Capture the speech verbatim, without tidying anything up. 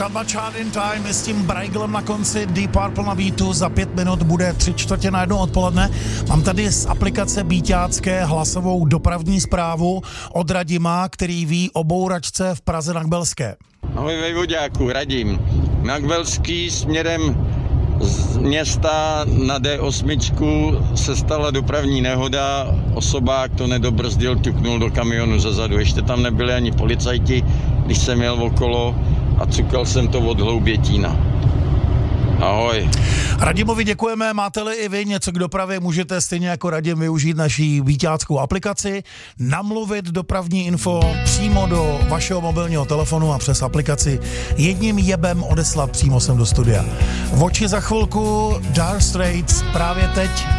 skladba Child in Time s tím Braiglem na konci, Deep Purple na beatu, za pět minut bude tři čtvrtě na jednu odpoledne. Mám tady z aplikace Beaťácké hlasovou dopravní zprávu od Radima, který ví o bouračce v Praze na Kbelské. Ahoj vejvoďáku, Radim. Na Kbelský směrem z města na dé osm se stala dopravní nehoda, osobák to nedobrzdil, ťuknul do kamionu zezadu. Ještě tam nebyli ani policajti, když jsem jel okolo a cukal jsem to od Hloubětína. Ahoj. Radimovi děkujeme, máte-li i vy něco k dopravě, můžete stejně jako Radim využít naší Beaťáckou aplikaci, namluvit dopravní info přímo do vašeho mobilního telefonu a přes aplikaci jedním jebem odeslat přímo sem do studia. V oči za chvilku, Dire Straits právě teď